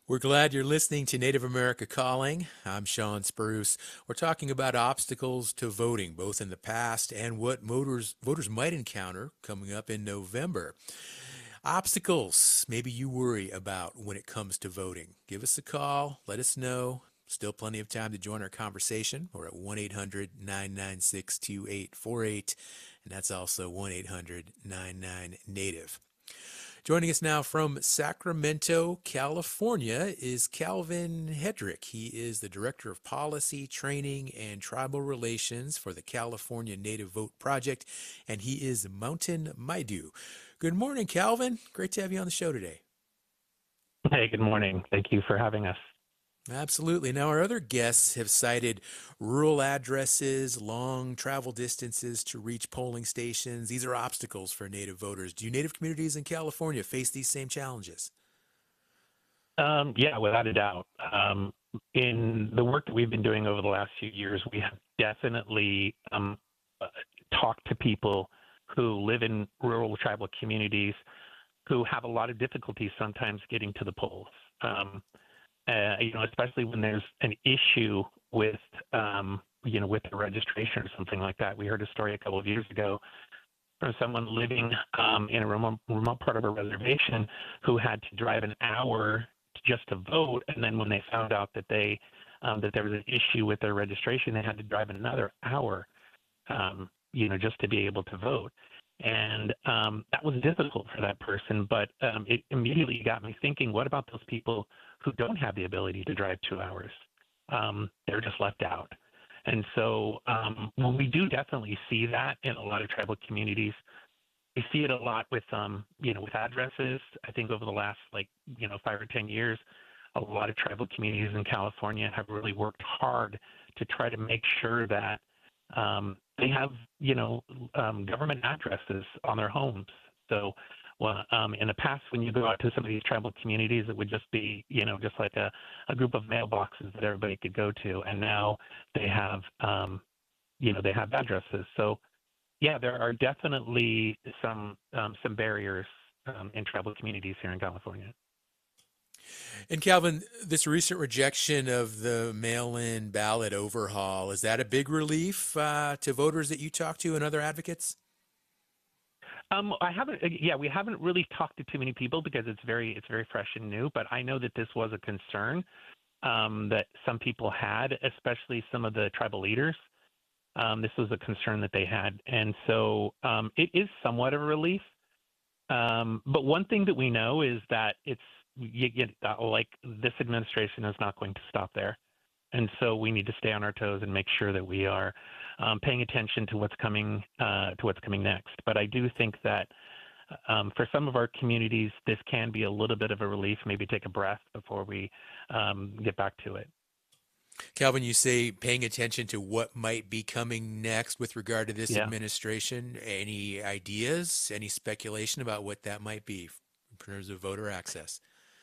We're glad you're listening to Native America Calling. I'm Sean Spruce. We're talking about obstacles to voting, both in the past and what voters might encounter coming up in November. Obstacles maybe you worry about when it comes to voting. Give us a call. Let us know. Still plenty of time to join our conversation. We're at 1 800 996 2848, and that's also 1 800 99 Native. Joining us now from Sacramento, California, is Calvin Hedrick. He is the Director of Policy, Training, and Tribal Relations for the California Native Vote Project, and he is Mountain Maidu. Good morning, Calvin. Great to have you on the show today. Hey, good morning. Thank you for having us. Absolutely. Now, our other guests have cited rural addresses, long travel distances to reach polling stations. These are obstacles for Native voters. Do Native communities in California face these same challenges? Yeah, without a doubt. In the work that we've been doing over the last few years, we have definitely uh, talked to people who live in rural tribal communities who have a lot of difficulty sometimes getting to the polls. Especially when there's an issue with, with the registration or something like that. We heard a story a couple of years ago from someone living in a remote part of a reservation who had to drive an hour just to vote, and then when they found out that that there was an issue with their registration, they had to drive another hour, just to be able to vote. And that was difficult for that person, but it immediately got me thinking, what about those people who don't have the ability to drive 2 hours? They're just left out. And so when we do definitely see that in a lot of tribal communities, we see it a lot with, with addresses. I think over the last 5 or 10 years, a lot of tribal communities in California have really worked hard to try to make sure that they have, government addresses on their homes. So, in the past, when you go out to some of these tribal communities, it would just be, just like a group of mailboxes that everybody could go to. And now they have, they have addresses. So, yeah, there are definitely some barriers in tribal communities here in California. And Calvin, this recent rejection of the mail-in ballot overhaul, is that a big relief to voters that you talk to and other advocates? I haven't. Yeah, we haven't really talked to too many people because it's very fresh and new. But I know that this was a concern that some people had, especially some of the tribal leaders. This was a concern that they had, and so it is somewhat of a relief. But one thing that we know is that like this administration is not going to stop there. And so we need to stay on our toes and make sure that we are paying attention to what's coming next. But I do think that for some of our communities, this can be a little bit of a relief. Maybe take a breath before we get back to it. Calvin, you say paying attention to what might be coming next with regard to this Yeah. administration. Any ideas, any speculation about what that might be in terms of voter access?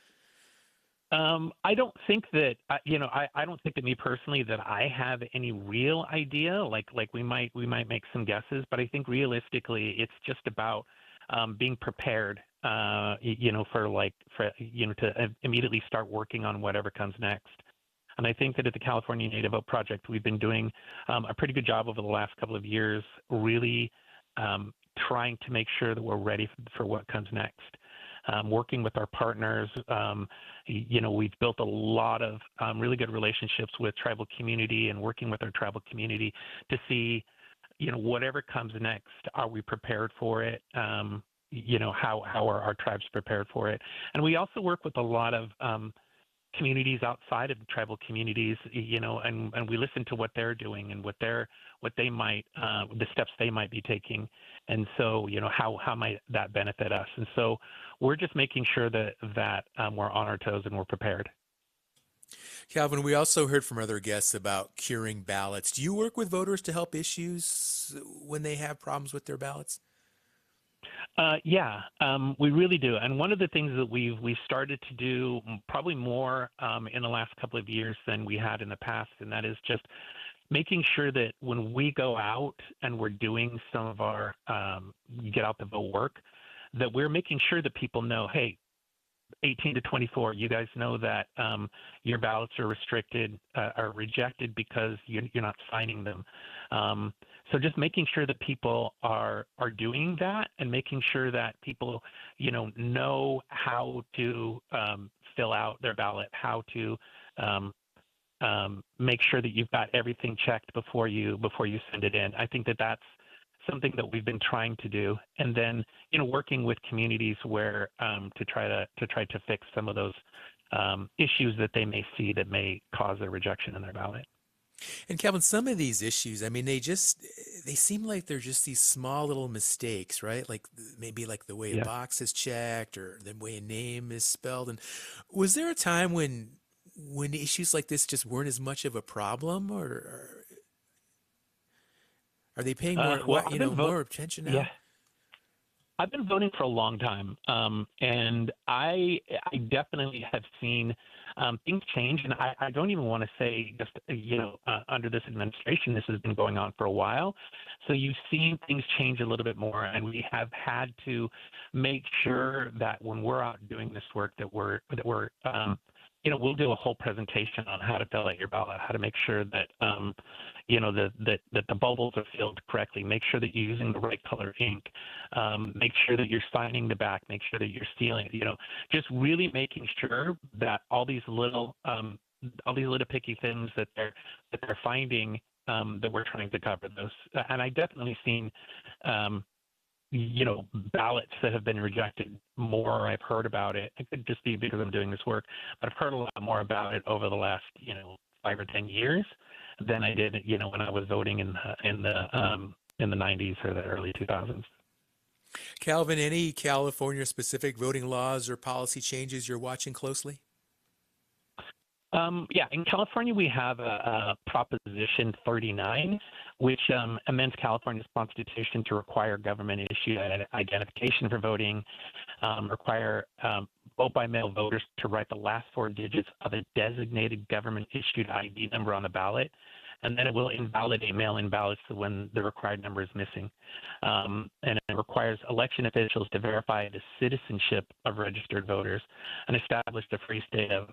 I don't think that I don't think that me personally that I have any real idea. Like we might make some guesses, but I think realistically it's just about being prepared. To immediately start working on whatever comes next. And I think that at the California Native Vote Project, we've been doing a pretty good job over the last couple of years, really trying to make sure that we're ready for what comes next. Working with our partners, we've built a lot of really good relationships with tribal community and working with our tribal community to see, whatever comes next, are we prepared for it? How are our tribes prepared for it? And we also work with a lot of communities outside of the tribal communities, and we listen to what they're doing and what they might, the steps they might be taking. And so, how might that benefit us? And so we're just making sure that we're on our toes and we're prepared. Calvin, we also heard from other guests about curing ballots. Do you work with voters to help issues when they have problems with their ballots? Yeah, we really do. And one of the things that we've started to do probably more in the last couple of years than we had in the past, and that is just making sure that when we go out and we're doing some of our get out the vote work, that we're making sure that people know, hey, 18 to 24, you guys know that your ballots are are rejected because you're not signing them. So just making sure that people are doing that, and making sure that people, know how to fill out their ballot, how to make sure that you've got everything checked before you send it in. I think that that's something that we've been trying to do, and then working with communities where to try to fix some of those issues that they may see that may cause a rejection in their ballot. And Calvin, some of these issues, I mean, they seem like they're just these small little mistakes, right? Like maybe like the way a Yeah. box is checked or the way a name is spelled. And was there a time when issues like this just weren't as much of a problem, or are they paying more, Well, I've been more attention Yeah. now? I've been voting for a long time, and I definitely have seen things change. And I don't even want to say just under this administration. This has been going on for a while, so you've seen things change a little bit more. And we have had to make sure that when we're out doing this work, that we're we'll do a whole presentation on how to fill out your ballot, how to make sure that that the bubbles are filled correctly. Make sure that you're using the right color ink. Make sure that you're signing the back. Make sure that you're sealing. Just really making sure that all these little picky things that they're finding, that we're trying to cover those. And I definitely seen ballots that have been rejected more. I've heard about it. It could just be because I'm doing this work, but I've heard a lot more about it over the last 5 or 10 years than I did when I was voting in the 90s or the early 2000s. Calvin, any California specific voting laws or policy changes you're watching closely? Yeah, in California, we have a Proposition 39, which amends California's constitution to require government-issued identification for voting, require vote-by-mail voters to write the last 4 digits of a designated government-issued ID number on the ballot, and then it will invalidate mail-in ballots when the required number is missing. And it requires election officials to verify the citizenship of registered voters and establish the free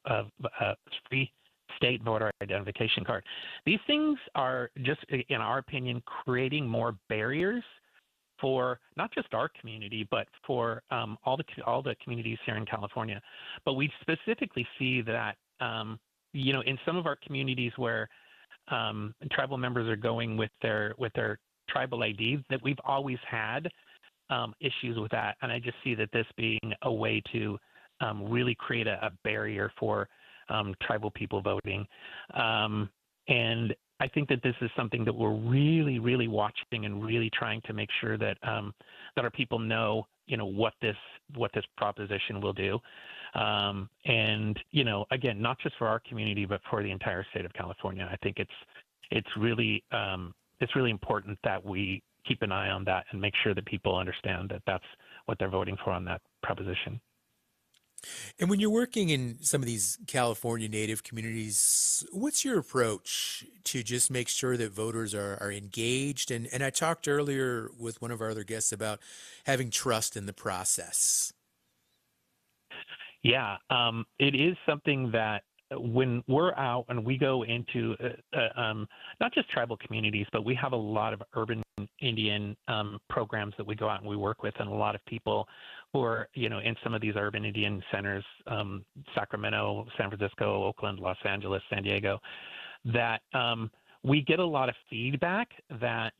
state voter identification card. These things are just, in our opinion, creating more barriers for not just our community, but for all the communities here in California. But we specifically see that in some of our communities where tribal members are going with their tribal IDs, that we've always had issues with that, and I just see that this being a way to really create a barrier for tribal people voting, and I think that this is something that we're really, really watching and really trying to make sure that that our people know, what this proposition will do, and again, not just for our community, but for the entire state of California. I think it's really important that we keep an eye on that and make sure that people understand that that's what they're voting for on that proposition. And when you're working in some of these California Native communities, what's your approach to just make sure that voters are engaged? And I talked earlier with one of our other guests about having trust in the process. Yeah, it is something that when we're out and we go into not just tribal communities, but we have a lot of urban Indian programs that we go out and we work with, and a lot of people who are, in some of these urban Indian centers, Sacramento, San Francisco, Oakland, Los Angeles, San Diego, that we get a lot of feedback that,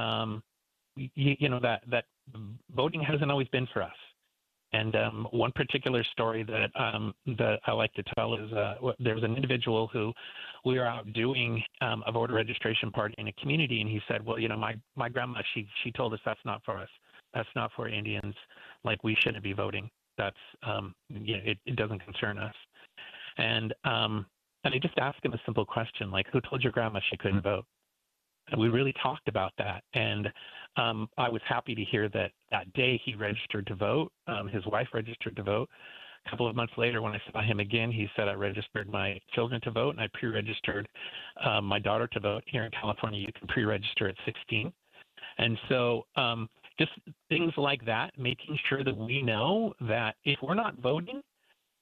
that voting hasn't always been for us. And one particular story that I like to tell is there was an individual who we were out doing a voter registration party in a community, and he said, well, my grandma, she told us that's not for us. That's not for Indians. Like, we shouldn't be voting. That's it doesn't concern us. And I just asked him a simple question, like, who told your grandma she couldn't vote? And we really talked about that. And I was happy to hear that that day he registered to vote. His wife registered to vote. A couple of months later, when I saw him again, he said, I registered my children to vote, and I pre-registered my daughter to vote. Here in California, you can pre-register at 16. And so just things like that, making sure that we know that if we're not voting,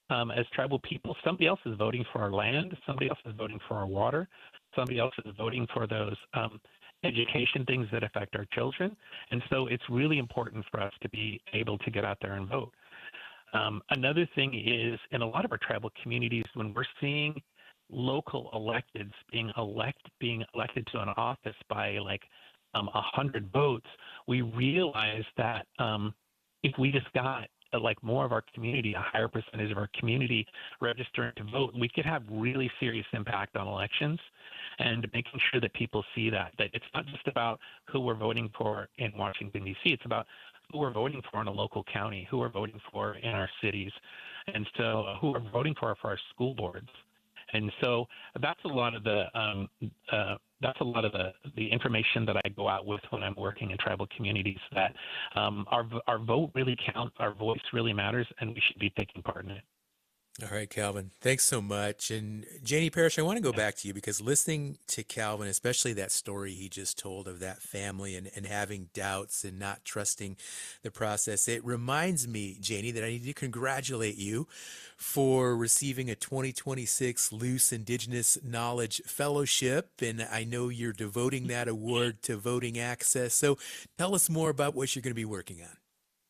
as tribal people, somebody else is voting for our land, somebody else is voting for our water, somebody else is voting for those education things that affect our children. And so it's really important for us to be able to get out there and vote. Another thing is, in a lot of our tribal communities, when we're seeing local electeds being elected to an office by like 100 votes, we realize that if we just got like more of our community, a higher percentage of our community registering to vote, we could have really serious impact on elections, and making sure that people see that it's not just about who we're voting for in Washington, D.C. It's about who we're voting for in a local county, who we're voting for in our cities, and so who we're voting for our school boards. And so that's a lot of the information that I go out with when I'm working in tribal communities. That our vote really counts, our voice really matters, and we should be taking part in it. All right, Calvin, thanks so much. And Janie Parrish, I want to go back to you because listening to Calvin, especially that story he just told of that family and having doubts and not trusting the process, it reminds me, Janie, that I need to congratulate you for receiving a 2026 Luce Indigenous Knowledge Fellowship. And I know you're devoting that award to voting access. So tell us more about what you're going to be working on.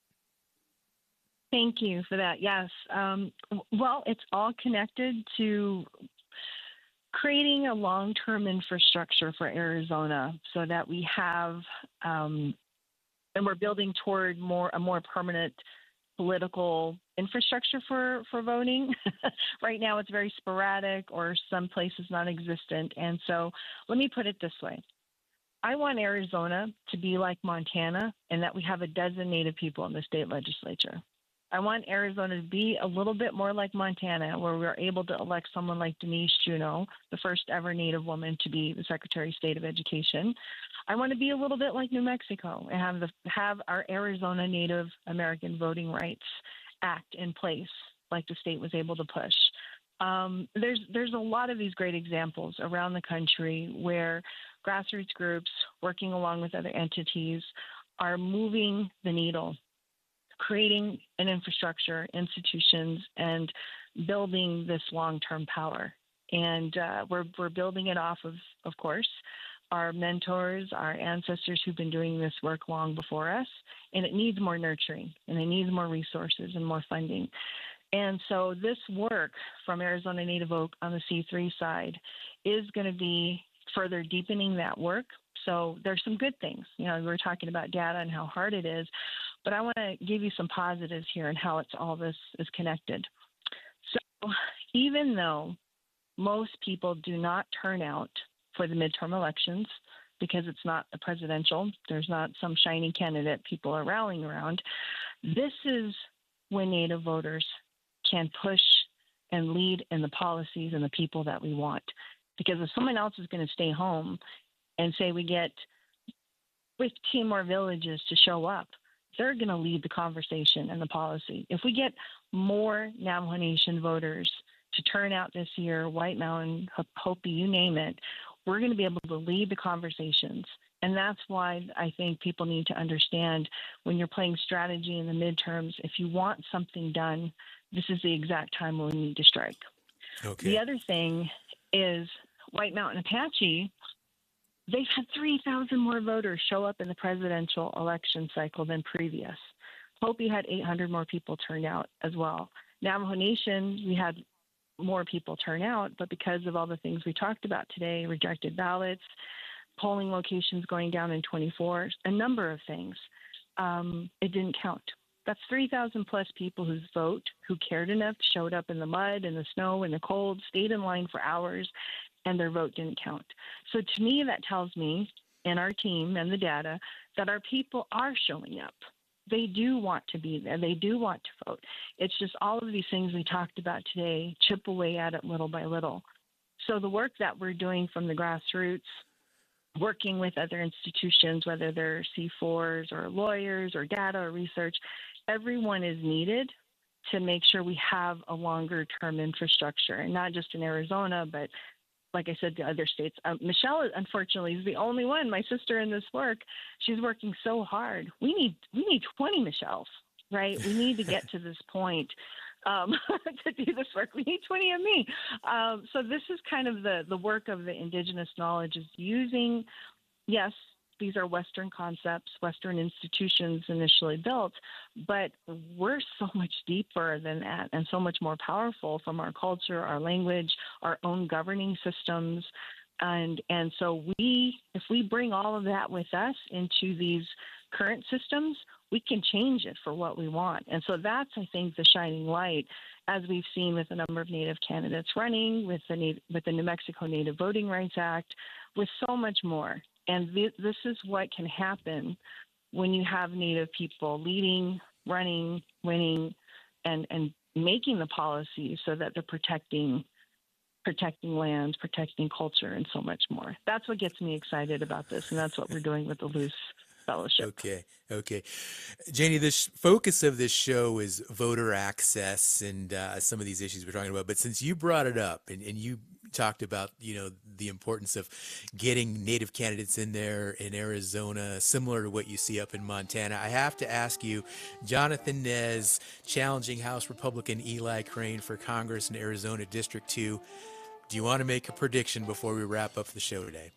Thank you for that. Yes. Well, it's all connected to creating a long-term infrastructure for Arizona so that we have, and we're building toward a more permanent political infrastructure for voting. Right now, it's very sporadic or some places non-existent. And so let me put it this way. I want Arizona to be like Montana in that we have a dozen Native people in the state legislature. I want Arizona to be a little bit more like Montana, where we're able to elect someone like Denise Juneau, the first ever Native woman to be the Secretary of State of Education. I want to be a little bit like New Mexico and have our Arizona Native American Voting Rights Act in place, like the state was able to push. There's a lot of these great examples around the country where grassroots groups working along with other entities are moving the needle, creating an infrastructure, institutions, and building this long-term power. And we're building it off of course, our mentors, our ancestors who've been doing this work long before us. And it needs more nurturing, and it needs more resources and more funding. And so this work from Arizona Native Oak on the C3 side is going to be further deepening that work. So there's some good things. You know, we were talking about data and how hard it is, but I want to give you some positives here and how all this is connected. So even though most people do not turn out for the midterm elections because it's not a presidential, there's not some shiny candidate people are rallying around, this is when Native voters can push and lead in the policies and the people that we want. Because if someone else is going to stay home and say we get 15 more villages to show up, they're going to lead the conversation and the policy. If we get more Navajo Nation voters to turn out this year, White Mountain, Hopi, you name it, we're going to be able to lead the conversations. And that's why I think people need to understand when you're playing strategy in the midterms, if you want something done, this is the exact time when we need to strike. Okay. The other thing is White Mountain Apache, they've had 3,000 more voters show up in the presidential election cycle than previous. Hopi had 800 more people turn out as well. Navajo Nation, we had more people turn out, but because of all the things we talked about today, rejected ballots, polling locations going down in 24, a number of things, it didn't count. That's 3,000 plus people whose vote, who cared enough, showed up in the mud, in the snow, in the cold, stayed in line for hours, and their vote didn't count. So to me, that tells me, and our team and the data, that our people are showing up. They do want to be there. They do want to vote. It's just all of these things we talked about today chip away at it little by little. So the work that we're doing from the grassroots, working with other institutions, whether they're C4s or lawyers or data or research, everyone is needed to make sure we have a longer term infrastructure, and not just in Arizona, but like I said, the other states. Michelle, unfortunately, is the only one, my sister in this work. She's working so hard. We need 20 Michelles, right? We need to get to this point to do this work. We need 20andMe. So this is kind of the work of the indigenous knowledge is using, yes, these are Western concepts, Western institutions initially built, but we're so much deeper than that and so much more powerful from our culture, our language, our own governing systems. And so if we bring all of that with us into these current systems, we can change it for what we want. And so that's, I think, the shining light, as we've seen with a number of Native candidates running, with the New Mexico Native Voting Rights Act, with so much more. And this is what can happen when you have Native people leading, running, winning, and making the policies so that they're protecting lands, protecting culture, and so much more. That's what gets me excited about this, and that's what we're doing with the Luce Fellowship. Okay. Janie, the focus of this show is voter access and some of these issues we're talking about. But since you brought it up and you talked about, the importance of getting Native candidates in there in Arizona, similar to what you see up in Montana, I have to ask you, Jonathan Nez challenging House Republican Eli Crane for Congress in Arizona District 2. Do you want to make a prediction before we wrap up the show today?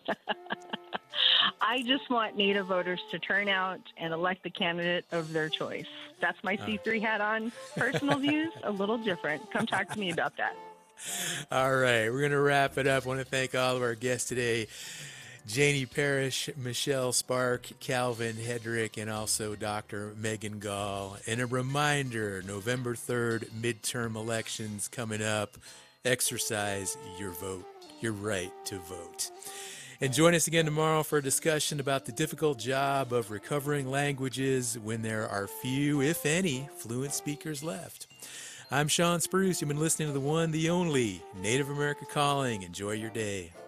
I just want Native voters to turn out and elect the candidate of their choice. That's my C3 hat on. Personal views, a little different. Come talk to me about that. All right, we're going to wrap it up. I want to thank all of our guests today, Janie Parrish, Michelle Spark, Calvin Hedrick, and also Dr. Megan Gall. And a reminder, November 3rd, midterm elections coming up. Exercise your vote, your right to vote. And join us again tomorrow for a discussion about the difficult job of recovering languages when there are few, if any, fluent speakers left. I'm Sean Spruce. You've been listening to the one, the only Native America Calling. Enjoy your day.